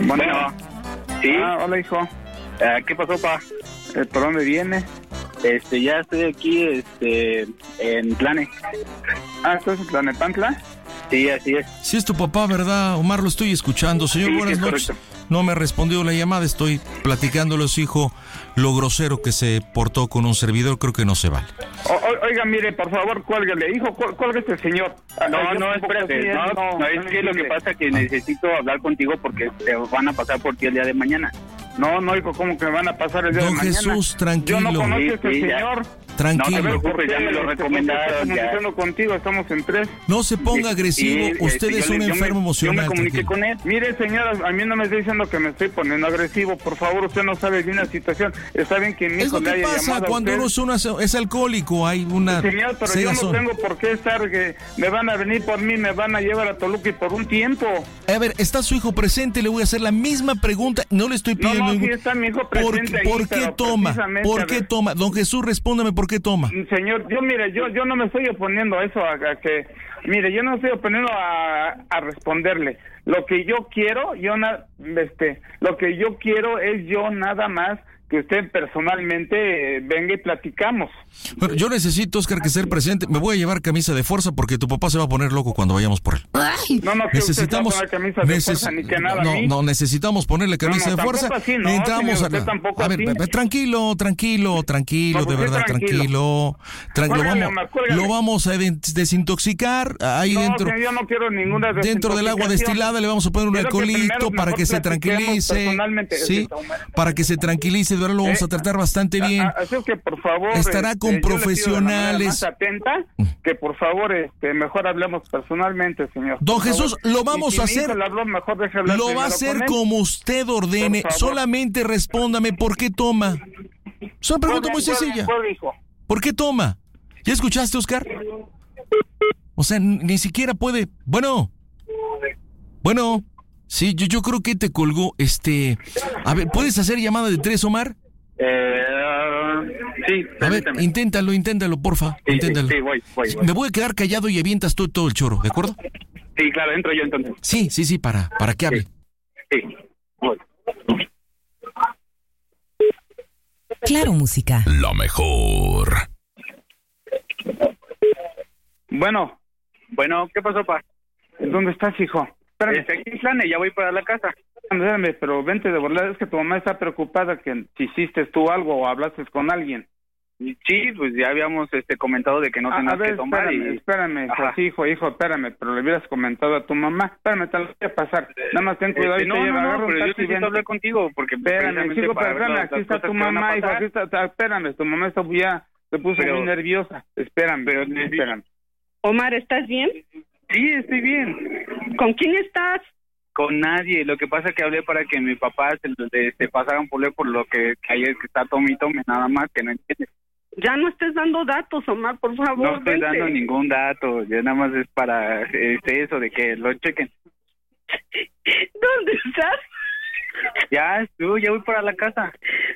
Bueno. ¿Sí? Hola, hijo. ¿Qué pasó, pa? ¿Por dónde viene? Ya estoy aquí, en Tlane. ¿Estás en Tlanepantla? Sí, así es. Sí es tu papá, ¿verdad? Omar, lo estoy escuchando. Señor, Sí, buenas sí, noches. correcto. No me ha respondido la llamada, estoy platicándole a su hijo lo grosero que se portó con un servidor, creo que no se vale. Oiga, mire, por favor, cuélguele. Hijo, cuelgue este señor. No, espérate. No, es que lo que pasa es que necesito hablar contigo porque te van a pasar por ti el día de mañana. No, hijo, ¿cómo que me van a pasar el día de mañana? Don Jesús, tranquilo. Yo no conozco a este Sí, ya. señor. Tranquilo. No te preocupes, ya me lo recomendaron. Estoy Ya. comunicando contigo, estamos en 3. No se ponga agresivo, usted es un enfermo emocional. Yo me comuniqué tranquilo. con él. Mire, señora, a mí no me está diciendo que me estoy poniendo agresivo. Por favor, usted no sabe bien la situación. Está bien que mi Es hijo lo le que haya pasa llamado a cuando usted. uno es alcohólico, hay una Señor, pero yo no cegazón. tengo por qué estar, que me van a venir por mí, me van a llevar a Toluca y por un tiempo. A ver, está su hijo presente, le voy a hacer la misma pregunta, no le estoy pidiendo sí ningún... está mi hijo presente ahí, ¿Por qué pero toma? precisamente, ¿Por a qué ver. toma? Don Jesús, respóndame, ¿por qué toma? Señor, yo no me estoy oponiendo a eso, a que... Mire, yo no me estoy oponiendo a responderle. Lo que yo quiero, lo que yo quiero es yo nada más que usted personalmente venga y platicamos. Bueno, yo necesito, Oscar, que ser presente. Me voy a llevar camisa de fuerza porque tu papá se va a poner loco cuando vayamos por él. No, que Necesitamos usted se va a poner camisa de fuerza, ni que nada a mí. No, necesitamos ponerle camisa de fuerza. Tampoco así, no, Entramos señor, usted tampoco a ver, así. tranquilo, Pues de usted verdad, tranquilo. Cuélgale, Omar, cuélgale. Lo vamos a desintoxicar ahí No, dentro. señor, yo no quiero ninguna Dentro del agua desintoxicación. destilada le vamos a poner un Quiero que alcoholito primero para mejor que se platiquemos tranquilice. personalmente. Sí, para que se tranquilice, de verdad lo vamos a tratar bastante bien. Así que por favor Estará con yo le pido de la manera profesionales. más atenta que por favor mejor hablemos personalmente, señor. Don Por Jesús, favor. lo vamos Y si a mi hijo hacer. le habló, mejor deje hablar Lo va a primero hacer con él. como usted ordene. Por favor. Solamente respóndame por qué toma. Es una pregunta muy sencilla. Hijo. ¿Por qué toma? ¿Ya escuchaste, Oscar? O sea, ni siquiera puede. Bueno. Sí, yo creo que te colgó. A ver, ¿puedes hacer llamada de 3, Omar? Sí, A ver, permíteme. inténtalo, porfa. Sí, Inténtalo. sí, voy. Me voy a quedar callado y avientas todo el choro, ¿de acuerdo? Sí, claro, entro yo entonces. Sí, para que hable. Sí, voy. Claro, música. La mejor. Bueno, ¿Qué pasó, pa? ¿dónde estás, hijo? Espérame, Aquí en Tlane, ya voy para la casa. espérame, pero vente de volada. Es que tu mamá está preocupada que si hiciste tú algo o hablaste con alguien. Sí, pues ya habíamos comentado de que no A tenías ver, que tomar espérame, Ajá. pues, hijo, espérame, pero le hubieras comentado a tu mamá. Espérame, te lo voy a pasar. Nada más ten cuidado y te lleva, agarra un pero yo taxi, necesito vente. hablar contigo porque Espérame, precisamente chico, para pero ver espérame, las aquí está cosas tu que van a mamá, hijo, pasar. aquí está, espérame, tu mamá está ya, se puso Pero- muy nerviosa. Espérame, espérame. Omar, ¿estás bien? Sí, estoy bien. ¿Con quién estás? Con nadie. Lo que pasa es que hablé para que mi papá se pasaran por lo que ayer que está tome y tome, nada más, que no entiende. Ya no estés dando datos, Omar, por favor. No estoy vente. dando ningún dato, ya nada más es para eso de que lo chequen. ¿Dónde estás? Ya voy para la casa.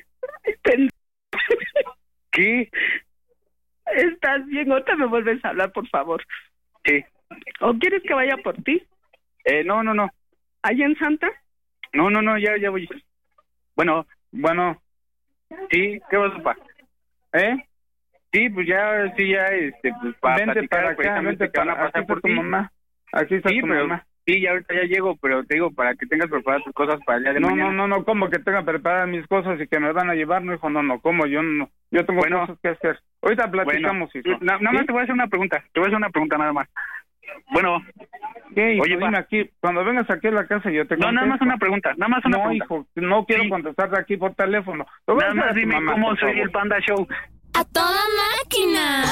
¿Qué? ¿Estás bien? Otra me vuelves a hablar, por favor. Sí. ¿O quieres que vaya por ti? No. ¿Allá en Santa? No, ya voy. Bueno, sí, ¿qué vas a pasar? Sí, pues ya, pues para Vente platicar para acá, precisamente vente que van a para pasar aquí por por tu ti. mamá. Aquí está Sí, tu pero mamá. sí, ya ahorita ya llego, pero te digo, para que tengas preparadas tus cosas para el día de mañana. No, como que tenga preparadas mis cosas y que me van a llevar, no, hijo, no, como yo tengo Bueno. cosas que hacer. Ahorita platicamos, hijo. Nada más ¿Sí? te voy a hacer una pregunta, nada más. Bueno, ¿Qué, hijo? Oye, Dime pa. aquí, cuando vengas aquí a la casa yo te no, nada más contesto. una pregunta, No, hijo, no quiero Sí. contestarte aquí por teléfono. Lo voy a Nada hacer a más tu dime mamá, cómo por soy favor. el Panda Show. ¡A toda máquina!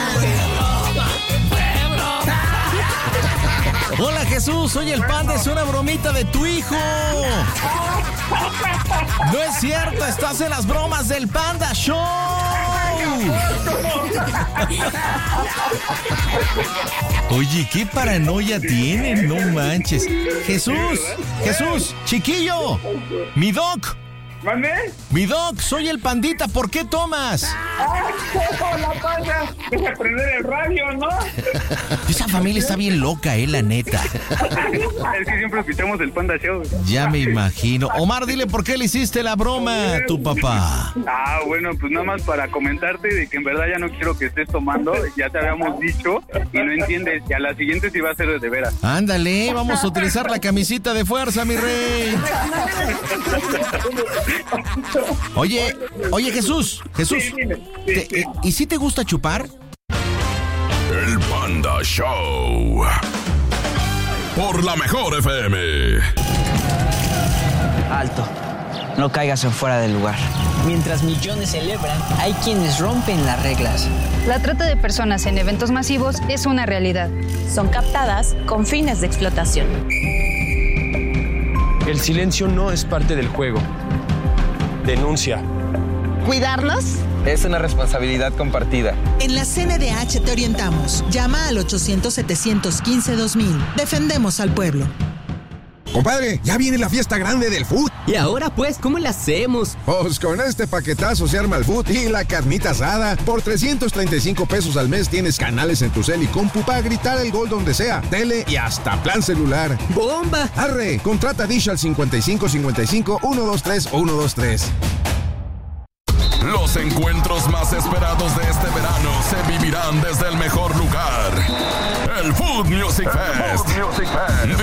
Hola Jesús, soy el Panda, es una bromita de tu hijo. No es cierto, estás en las bromas del Panda Show. Oye, qué paranoia tienen, no manches. Jesús, chiquillo, mi doc, ¿Mande? Mi Doc, soy el Pandita, ¿por qué tomas? La pasa. Deja prender el radio, ¿no? Esa familia está bien loca, la neta. Es que siempre escuchamos el Panda Show. Ya me imagino. Omar, dile por qué le hiciste la broma a tu papá. Bueno, pues nada más para comentarte de que en verdad ya no quiero que estés tomando. Ya te habíamos dicho y no entiendes. Y a la siguiente sí va a ser de veras. Ándale, vamos a utilizar la camisita de fuerza, mi rey. Oye, Jesús, ¿y si te gusta chupar? El Panda Show. Por la Mejor FM. Alto, no caigas en fuera del lugar. Mientras millones celebran, hay quienes rompen las reglas. La trata de personas en eventos masivos es una realidad. Son captadas con fines de explotación. El silencio no es parte del juego. Denuncia. ¿Cuidarnos? Es una responsabilidad compartida. En la CNDH te orientamos. Llama al 800-715-2000. Defendemos al pueblo. Compadre, ya viene la fiesta grande del food. ¿Y ahora pues cómo la hacemos? Pues con este paquetazo se arma el food y la carnita asada. Por 335 pesos al mes tienes canales en tu cel y compu para gritar el gol donde sea, tele y hasta plan celular. ¡Bomba! Arre, contrata Dish al 5555-123-123. Los encuentros más esperados de este verano se vivirán desde el mejor lugar. El Food Music Fest.